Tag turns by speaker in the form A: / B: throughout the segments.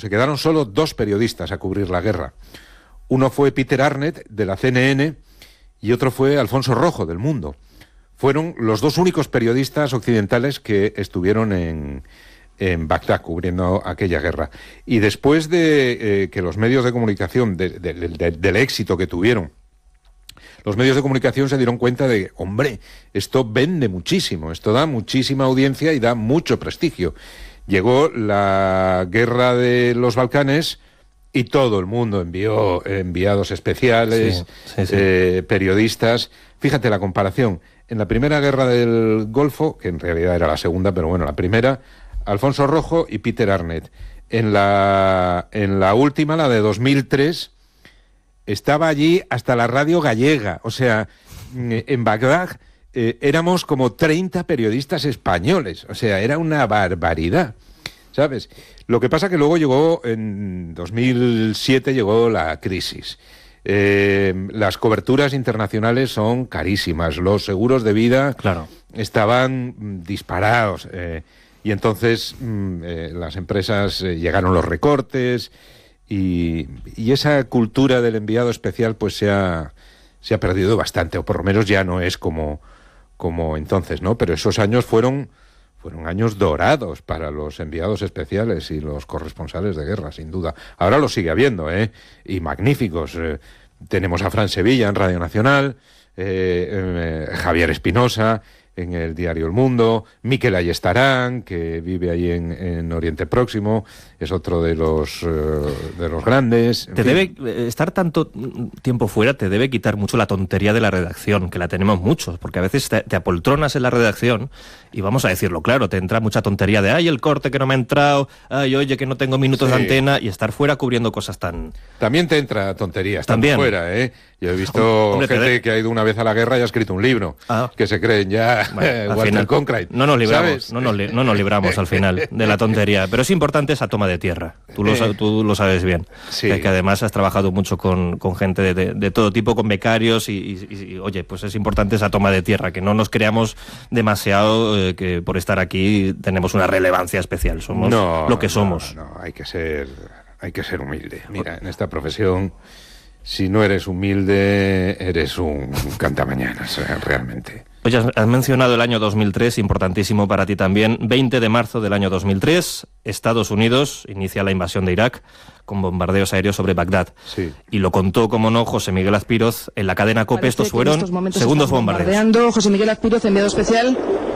A: se quedaron solo 2 periodistas a cubrir la guerra. Uno fue Peter Arnett, de la CNN, y otro fue Alfonso Rojo, del Mundo. Fueron los 2 únicos periodistas occidentales que estuvieron en Bagdad cubriendo aquella guerra. Y después de que los medios de comunicación, del éxito que tuvieron, los medios de comunicación se dieron cuenta de, hombre, esto vende muchísimo, esto da muchísima audiencia y da mucho prestigio. Llegó la guerra de los Balcanes y todo el mundo envió enviados especiales, periodistas. Fíjate la comparación. En la primera guerra del Golfo, que en realidad era la segunda, pero bueno, la primera, Alfonso Rojo y Peter Arnett. En la última, la de 2003, estaba allí hasta la radio gallega. O sea, en Bagdad éramos como 30 periodistas españoles. O sea, era una barbaridad, ¿sabes? Lo que pasa que luego llegó, en 2007 llegó la crisis. Las coberturas internacionales son carísimas, los seguros de vida estaban disparados, y entonces las empresas, llegaron los recortes y esa cultura del enviado especial pues se ha perdido bastante, o por lo menos ya no es como entonces, ¿no? Pero esos años fueron años dorados para los enviados especiales y los corresponsales de guerra, sin duda. Ahora lo sigue habiendo, y magníficos. Tenemos a Fran Sevilla en Radio Nacional, Javier Espinosa en el diario El Mundo, Miquel Ayestarán, que vive ahí en Oriente Próximo, es otro de los grandes.
B: Te debe estar tanto tiempo fuera, te debe quitar mucho la tontería de la redacción, que la tenemos muchos, porque a veces te apoltronas en la redacción y, vamos a decirlo claro, te entra mucha tontería de ay, el corte que no me ha entrado, ay, oye, que no tengo minutos de antena, y estar fuera cubriendo cosas tan...
A: También te entra tontería estando fuera, ¿eh? Yo he visto gente que ha ido una vez a la guerra y ha escrito un libro, que se creen ya Walter Cronkite.
B: No nos libramos al final de la tontería, pero es importante esa toma de tierra. Tú lo sabes bien. Sí. Que además has trabajado mucho con gente de todo tipo, con becarios y, oye, pues es importante esa toma de tierra, que no nos creamos demasiado que por estar aquí tenemos una relevancia especial. Somos lo que somos.
A: No, hay que ser humilde. Mira, en esta profesión, si no eres humilde, eres un cantamañanas, realmente.
B: Oye, has mencionado el año 2003, importantísimo para ti también. 20 de marzo del año 2003, Estados Unidos inicia la invasión de Irak con bombardeos aéreos sobre Bagdad.
A: Sí.
B: Y lo contó, como no, José Miguel Azpiroz en la cadena COPE. Estos fueron segundos bombardeos.
C: José Miguel Azpiroz, enviado especial.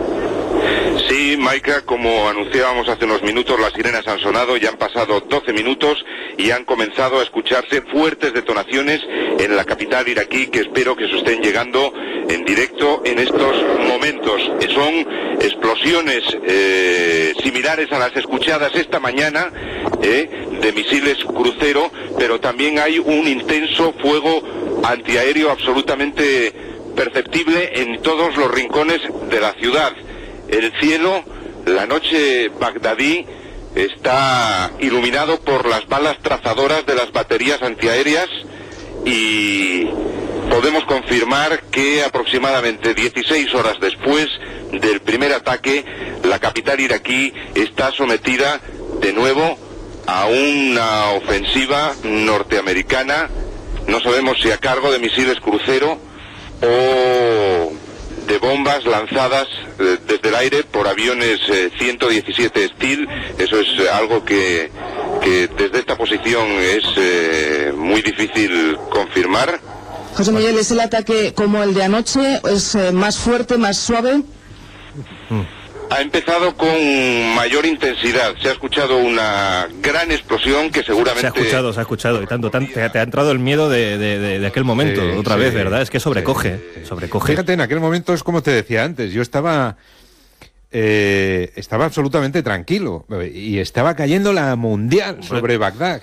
D: Sí, Maika, como anunciábamos hace unos minutos, las sirenas han sonado, ya han pasado 12 minutos y han comenzado a escucharse fuertes detonaciones en la capital iraquí, que espero que se estén llegando en directo en estos momentos. Son explosiones similares a las escuchadas esta mañana de misiles crucero, pero también hay un intenso fuego antiaéreo absolutamente perceptible en todos los rincones de la ciudad. El cielo, la noche bagdadí, está iluminado por las balas trazadoras de las baterías antiaéreas y podemos confirmar que aproximadamente 16 horas después del primer ataque, la capital iraquí está sometida de nuevo a una ofensiva norteamericana, no sabemos si a cargo de misiles crucero o de bombas lanzadas desde el aire por aviones 117 Steel. Eso es algo que desde esta posición es muy difícil confirmar.
C: José Miguel, ¿es el ataque como el de anoche? ¿Es más fuerte, más suave?
D: Ha empezado con mayor intensidad. Se ha escuchado una gran explosión que seguramente...
B: Se ha escuchado. Y tanto te ha entrado el miedo de aquel momento, otra vez, ¿verdad? Es que sobrecoge.
A: Fíjate, en aquel momento es como te decía antes. Yo estaba absolutamente tranquilo y estaba cayendo la mundial sobre Bagdad.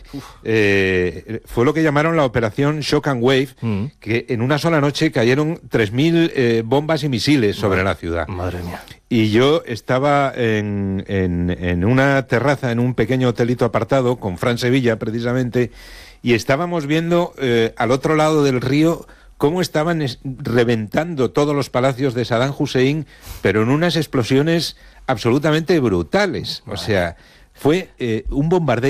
A: Fue lo que llamaron la operación Shock and Wave, que en una sola noche cayeron 3.000 bombas y misiles sobre la ciudad.
B: Madre mía.
A: Y yo estaba en una terraza, en un pequeño hotelito apartado, con Fran Sevilla precisamente, y estábamos viendo al otro lado del río cómo estaban reventando todos los palacios de Saddam Hussein, pero en unas explosiones absolutamente brutales. O sea, fue un bombardeo